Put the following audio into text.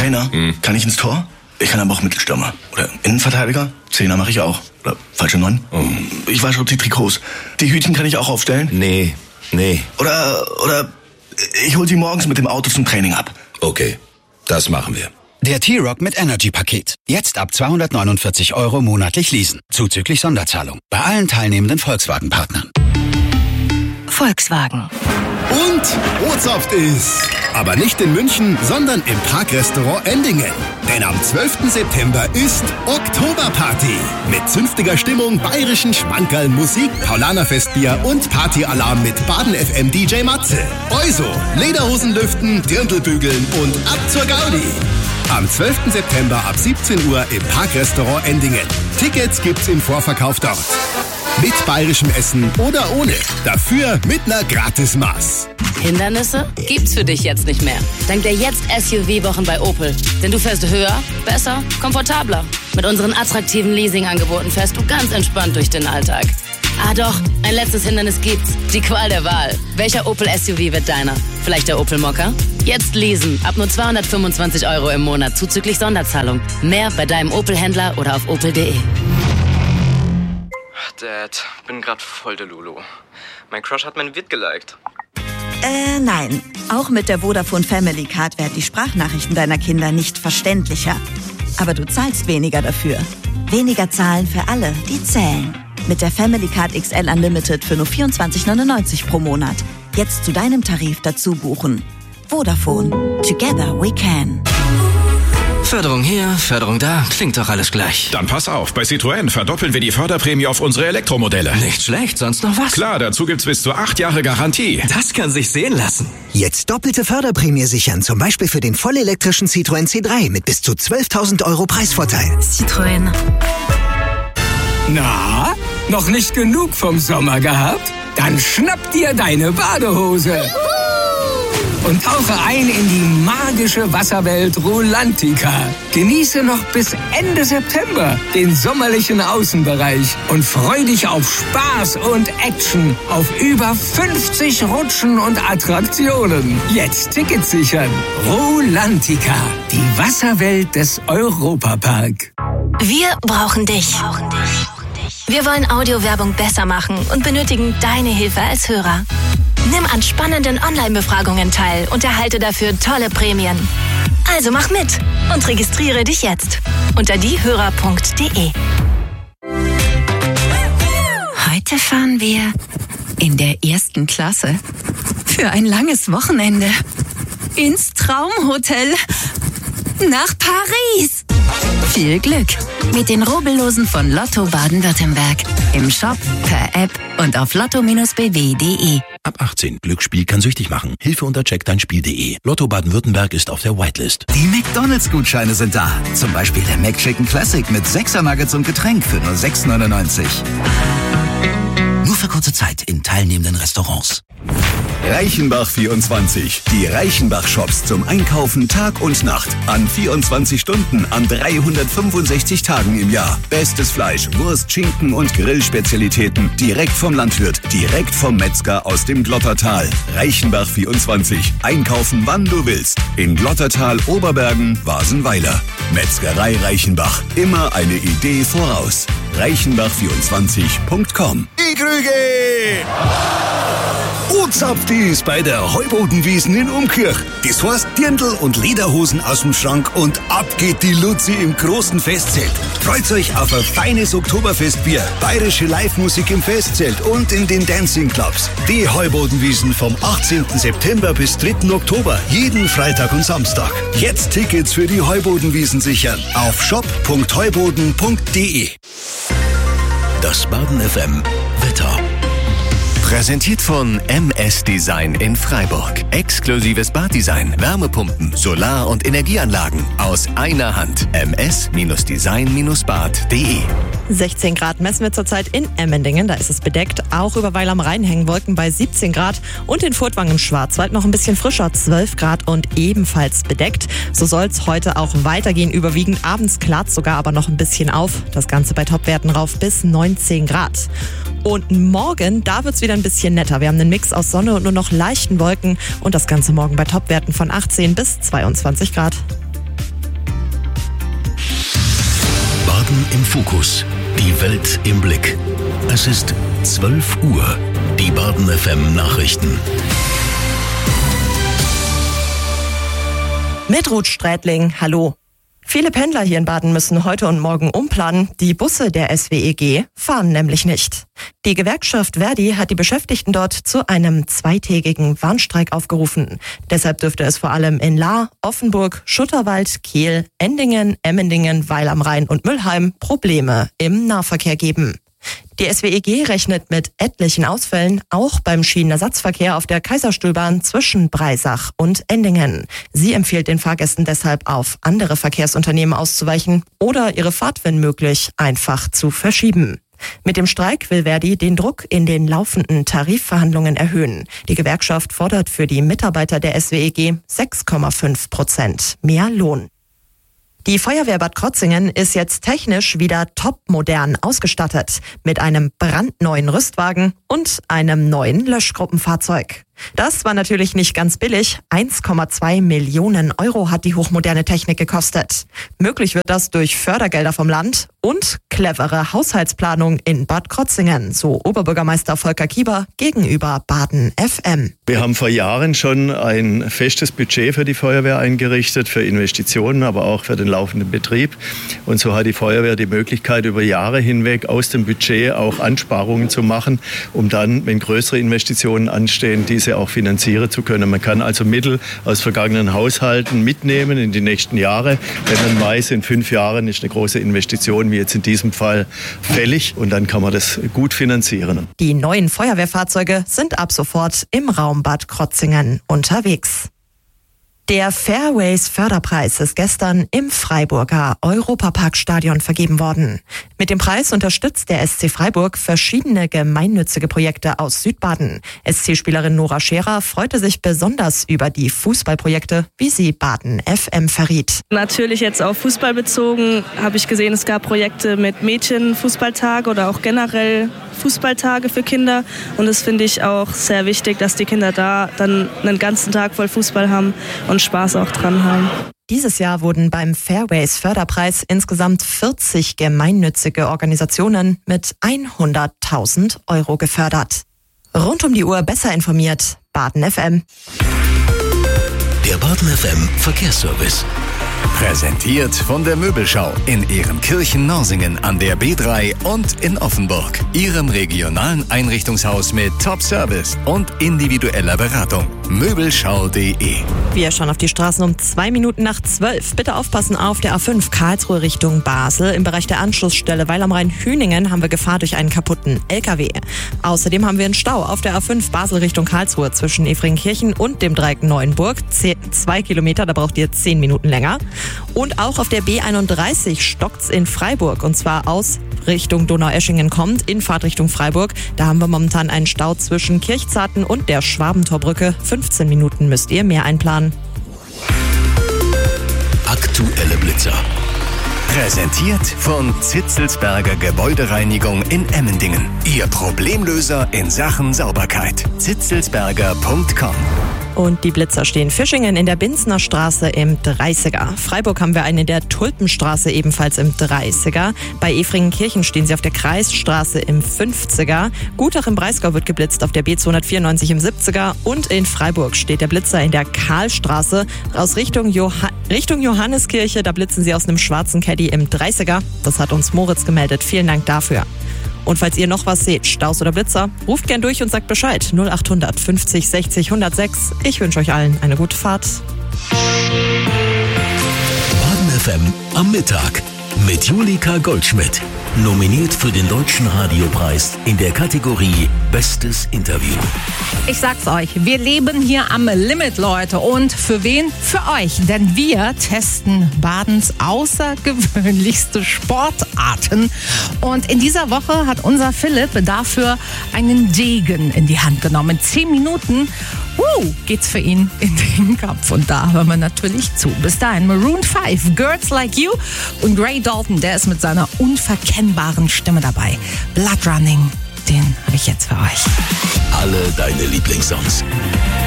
Einer. Kann ich ins Tor? Ich kann aber auch Mittelstürmer. Oder Innenverteidiger? Zehner mache ich auch. Oder falsche 9? Ich wasche die Trikots. Die Hütchen kann ich auch aufstellen? Nee. Oder ich hol sie morgens mit dem Auto zum Training ab. Okay, das machen wir. Der T-Rock mit Energy-Paket. Jetzt ab 249 € monatlich leasen. Zuzüglich Sonderzahlung. Bei allen teilnehmenden Volkswagen-Partnern. Volkswagen. Und Bootshaft ist. Aber nicht in München, sondern im Parkrestaurant Endingen. Denn am 12. September ist Oktoberparty. Mit zünftiger Stimmung, bayerischen Schmankerl, Musik, Paulaner-Festbier und Partyalarm mit Baden FM DJ Matze. Also, Lederhosen lüften, Dirndl bügeln und ab zur Gaudi. Am 12. September ab 17 Uhr im Parkrestaurant Endingen. Tickets gibt's im Vorverkauf dort. Mit bayerischem Essen oder ohne. Dafür mit ner Gratismaß. Hindernisse gibt's für dich jetzt nicht mehr. Dank der Jetzt-SUV-Wochen bei Opel. Denn du fährst höher, besser, komfortabler. Mit unseren attraktiven Leasing-Angeboten fährst du ganz entspannt durch den Alltag. Ah doch, ein letztes Hindernis gibt's. Die Qual der Wahl. Welcher Opel-SUV wird deiner? Vielleicht der Opel Mokka? Jetzt leasen. Ab nur 225 € im Monat zuzüglich Sonderzahlung. Mehr bei deinem Opel-Händler oder auf opel.de. Dad, bin grad voll der Lulu. Mein Crush hat mein Vid geliked. Nein. Auch mit der Vodafone Family Card werden die Sprachnachrichten deiner Kinder nicht verständlicher. Aber du zahlst weniger dafür. Weniger zahlen für alle, die zählen. Mit der Family Card XL Unlimited für nur 24,99 € pro Monat. Jetzt zu deinem Tarif dazu buchen. Vodafone. Together we can. Förderung hier, Förderung da, klingt doch alles gleich. Dann pass auf, bei Citroën verdoppeln wir die Förderprämie auf unsere Elektromodelle. Nicht schlecht, sonst noch was? Klar, dazu gibt's bis zu 8 Jahre Garantie. Das kann sich sehen lassen. Jetzt doppelte Förderprämie sichern, zum Beispiel für den vollelektrischen Citroën C3 mit bis zu 12.000 € Preisvorteil. Citroën. Na, noch nicht genug vom Sommer gehabt? Dann schnapp dir deine Badehose. Und tauche ein in die magische Wasserwelt Rolantica. Genieße noch bis Ende September den sommerlichen Außenbereich und freu dich auf Spaß und Action auf über 50 Rutschen und Attraktionen. Jetzt Tickets sichern. Rolantica, die Wasserwelt des Europapark. Wir brauchen dich. Wir wollen Audiowerbung besser machen und benötigen deine Hilfe als Hörer. Nimm an spannenden Online-Befragungen teil und erhalte dafür tolle Prämien. Also mach mit und registriere dich jetzt unter diehörer.de. Heute fahren wir in der 1. Klasse für ein langes Wochenende ins Traumhotel nach Paris. Viel Glück mit den Rubbellosen von Lotto Baden-Württemberg. Im Shop, per App und auf lotto-bw.de. Ab 18. Glücksspiel kann süchtig machen. Hilfe unter checkdeinspiel.de. Lotto Baden-Württemberg ist auf der Whitelist. Die McDonalds-Gutscheine sind da. Zum Beispiel der McChicken Classic mit 6er Nuggets und Getränk für nur 6,99 €. Nur für kurze Zeit in teilnehmenden Restaurants. Reichenbach 24. Die Reichenbach-Shops zum Einkaufen Tag und Nacht. An 24 Stunden, an 365 Tagen im Jahr. Bestes Fleisch, Wurst, Schinken und Grillspezialitäten. Direkt vom Landwirt, direkt vom Metzger aus dem Glottertal. Reichenbach 24. Einkaufen, wann du willst. In Glottertal, Oberbergen, Wasenweiler. Metzgerei Reichenbach. Immer eine Idee voraus. Reichenbach24.com. Die Krüge! Bootsabdies bei der Heubodenwiesen in Umkirch. Das heißt Dirndl und Lederhosen aus dem Schrank und ab geht die Luzi im großen Festzelt. Freut euch auf ein feines Oktoberfestbier, bayerische Live-Musik im Festzelt und in den Dancing-Clubs. Die Heubodenwiesen vom 18. September bis 3. Oktober, jeden Freitag und Samstag. Jetzt Tickets für die Heubodenwiesen sichern auf shop.heuboden.de. Das Baden FM Wetter. Präsentiert von MS Design in Freiburg. Exklusives Baddesign, Wärmepumpen, Solar- und Energieanlagen aus einer Hand. ms-design-bad.de. 16 Grad messen wir zurzeit in Emmendingen, da ist es bedeckt. Auch über Weil am Rhein hängen Wolken bei 17 Grad und in Furtwangen im Schwarzwald noch ein bisschen frischer, 12 Grad und ebenfalls bedeckt. So soll es heute auch weitergehen, überwiegend abends klart sogar aber noch ein bisschen auf. Das Ganze bei Topwerten rauf bis 19 Grad. Und morgen, da wird's wieder ein bisschen netter. Wir haben einen Mix aus Sonne und nur noch leichten Wolken und das Ganze morgen bei Topwerten von 18 bis 22 Grad. Baden im Fokus. Die Welt im Blick. Es ist 12 Uhr. Die Baden FM Nachrichten. Mit Ruth Strätling, hallo. Viele Pendler hier in Baden müssen heute und morgen umplanen. Die Busse der SWEG fahren nämlich nicht. Die Gewerkschaft Verdi hat die Beschäftigten dort zu einem zweitägigen Warnstreik aufgerufen. Deshalb dürfte es vor allem in Lahr, Offenburg, Schutterwald, Kehl, Endingen, Emmendingen, Weil am Rhein und Mülheim Probleme im Nahverkehr geben. Die SWEG rechnet mit etlichen Ausfällen, auch beim Schienenersatzverkehr auf der Kaiserstuhlbahn zwischen Breisach und Endingen. Sie empfiehlt den Fahrgästen deshalb, auf andere Verkehrsunternehmen auszuweichen oder ihre Fahrt, wenn möglich, einfach zu verschieben. Mit dem Streik will Verdi den Druck in den laufenden Tarifverhandlungen erhöhen. Die Gewerkschaft fordert für die Mitarbeiter der SWEG 6,5% mehr Lohn. Die Feuerwehr Bad Krotzingen ist jetzt technisch wieder topmodern ausgestattet mit einem brandneuen Rüstwagen und einem neuen Löschgruppenfahrzeug. Das war natürlich nicht ganz billig. 1,2 Millionen Euro hat die hochmoderne Technik gekostet. Möglich wird das durch Fördergelder vom Land und clevere Haushaltsplanung in Bad Krotzingen, so Oberbürgermeister Volker Kieber gegenüber Baden FM. Wir haben vor Jahren schon ein festes Budget für die Feuerwehr eingerichtet, für Investitionen, aber auch für den laufenden Betrieb. Und so hat die Feuerwehr die Möglichkeit, über Jahre hinweg aus dem Budget auch Ansparungen zu machen, um dann, wenn größere Investitionen anstehen, diese auch finanzieren zu können. Man kann also Mittel aus vergangenen Haushalten mitnehmen in die nächsten Jahre, wenn man weiß, in 5 Jahren ist eine große Investition, wie jetzt in diesem Fall, fällig und dann kann man das gut finanzieren. Die neuen Feuerwehrfahrzeuge sind ab sofort im Raum Bad Krotzingen unterwegs. Der Fairways Förderpreis ist gestern im Freiburger Europaparkstadion vergeben worden. Mit dem Preis unterstützt der SC Freiburg verschiedene gemeinnützige Projekte aus Südbaden. SC-Spielerin Nora Scherer freute sich besonders über die Fußballprojekte, wie sie Baden FM verriet. Natürlich jetzt auf Fußball bezogen habe ich gesehen, es gab Projekte mit Mädchenfußballtage oder auch generell Fußballtage für Kinder. Und das finde ich auch sehr wichtig, dass die Kinder da dann einen ganzen Tag voll Fußball haben und Spaß auch dran haben. Dieses Jahr wurden beim Fairways Förderpreis insgesamt 40 gemeinnützige Organisationen mit 100.000 Euro gefördert. Rund um die Uhr besser informiert, Baden FM. Der Baden FM Verkehrsservice. Präsentiert von der Möbelschau in Ehrenkirchen-Norsingen an der B3 und in Offenburg. Ihrem regionalen Einrichtungshaus mit Top-Service und individueller Beratung. Möbelschau.de. Wir schauen auf die Straßen um 2:02. Bitte aufpassen auf der A5 Karlsruhe Richtung Basel. Im Bereich der Anschlussstelle Weil am Rhein-Hüningen haben wir Gefahr durch einen kaputten LKW. Außerdem haben wir einen Stau auf der A5 Basel Richtung Karlsruhe zwischen Efringkirchen und dem Dreieck Neuenburg. 2 Kilometer, da braucht ihr 10 Minuten länger. Und auch auf der B31 stockt's in Freiburg, und zwar aus Richtung Donaueschingen kommt, in Fahrtrichtung Freiburg. Da haben wir momentan einen Stau zwischen Kirchzarten und der Schwabentorbrücke. 15 Minuten müsst ihr mehr einplanen. Aktuelle Blitzer. Präsentiert von Zitzelsberger Gebäudereinigung in Emmendingen. Ihr Problemlöser in Sachen Sauberkeit. zitzelsberger.com. Und die Blitzer stehen Fischingen in der Binzner Straße im 30er. Freiburg haben wir einen in der Tulpenstraße ebenfalls im 30er. Bei Efringenkirchen stehen sie auf der Kreisstraße im 50er. Gutach im Breisgau wird geblitzt auf der B294 im 70er. Und in Freiburg steht der Blitzer in der Karlstraße aus Richtung Johanneskirche. Da blitzen sie aus einem schwarzen Caddy im 30er. Das hat uns Moritz gemeldet. Vielen Dank dafür. Und falls ihr noch was seht, Staus oder Blitzer, ruft gern durch und sagt Bescheid. 0800 50 60 106. Ich wünsche euch allen eine gute Fahrt. Baden FM am Mittag mit Julika Goldschmidt. Nominiert für den Deutschen Radiopreis in der Kategorie Bestes Interview. Ich sag's euch, wir leben hier am Limit, Leute. Und für wen? Für euch. Denn wir testen Badens außergewöhnlichste Sportarten. Und in dieser Woche hat unser Philipp dafür einen Degen in die Hand genommen. In 10 Minuten geht's für ihn in den Kopf. Und da hören wir natürlich zu. Bis dahin Maroon 5, Girls Like You und Gray Dalton, der ist mit seiner unverkennbaren Stimme dabei. Blood Running, den habe ich jetzt für euch. Alle deine Lieblingssongs.